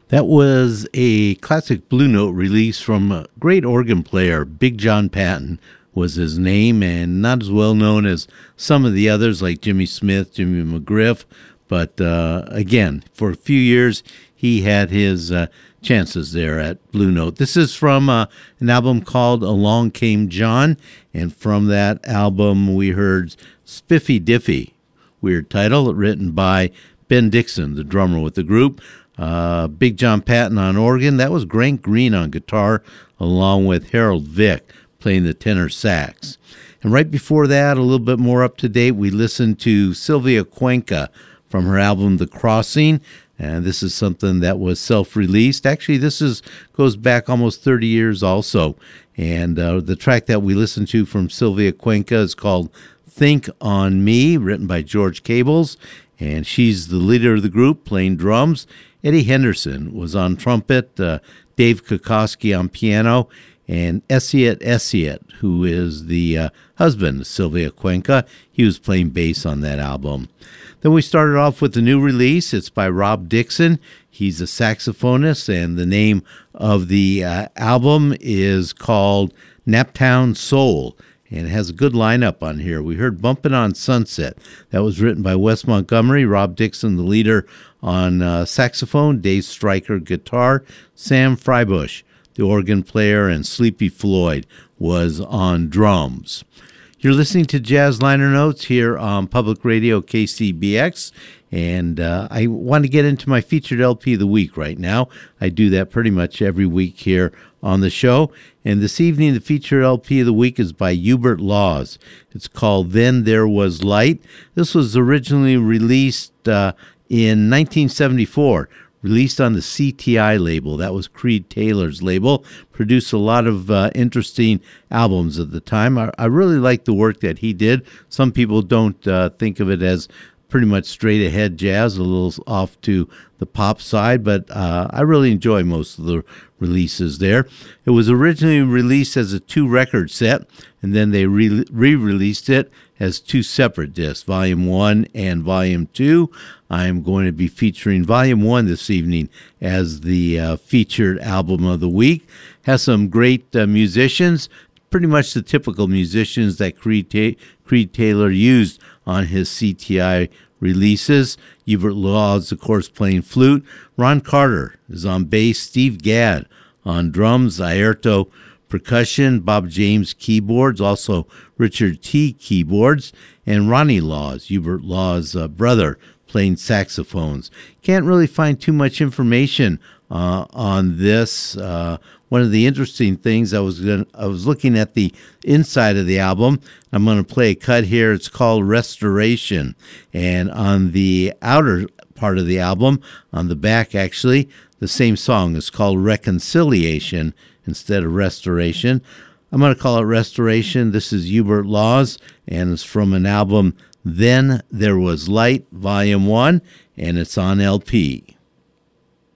That was a classic Blue Note release from a great organ player. Big John Patton was his name, and not as well known as some of the others like Jimmy Smith, Jimmy McGriff. But again, for a few years, he had his chances there at Blue Note. This is from an album called Along Came John, and from that album we heard Spiffy Diffy, weird title, written by Ben Dixon, the drummer with the group. Big John Patton on organ. That was Grant Green on guitar, along with Harold Vick playing the tenor sax. And right before that, a little bit more up to date, we listened to Sylvia Cuenca from her album The Crossing. And this is something that was self-released. Actually, goes back almost 30 years also. And the track that we listened to from Sylvia Cuenca is called Think on Me, written by George Cables. And she's the leader of the group, playing drums. Eddie Henderson was on trumpet, Dave Kokoski on piano, and Essiet, who is the husband of Sylvia Cuenca, he was playing bass on that album. Then we started off with a new release. It's by Rob Dixon. He's a saxophonist, and the name of the album is called Naptown Soul. And it has a good lineup on here. We heard Bumpin' on Sunset. That was written by Wes Montgomery, Rob Dixon, the leader on saxophone, Dave Stryker, guitar, Sam Freibush, the organ player, and Sleepy Floyd was on drums. You're listening to Jazz Liner Notes here on Public Radio KCBX, and I want to get into my featured LP of the week right now. I do that pretty much every week here on the show, and this evening the featured LP of the week is by Hubert Laws. It's called Then There Was Light. This was originally released in 1974, released on the CTI label. That was Creed Taylor's label. Produced a lot of interesting albums at the time. I really like the work that he did. Some people don't think of it as pretty much straight ahead jazz, a little off to the pop side, but I really enjoy most of the releases there. It was originally released as a 2-record set, and then they re-released it as 2 separate discs, Volume 1 and Volume 2. I'm going to be featuring Volume 1 this evening as the featured album of the week. Has some great musicians, pretty much the typical musicians that Creed Taylor used on his CTI releases. Hubert Laws, of course, playing flute. Ron Carter is on bass. Steve Gadd on drums. Airto percussion. Bob James keyboards. Also Richard T. keyboards. And Ronnie Laws, Hubert Laws' brother, playing saxophones. Can't really find too much information on this. One of the interesting things, I was looking at the inside of the album. I'm going to play a cut here. It's called Restoration. And on the outer part of the album, on the back actually, the same song is called Reconciliation instead of Restoration. I'm going to call it Restoration. This is Hubert Laws, and it's from an album, Then There Was Light, Volume 1, and it's on LP.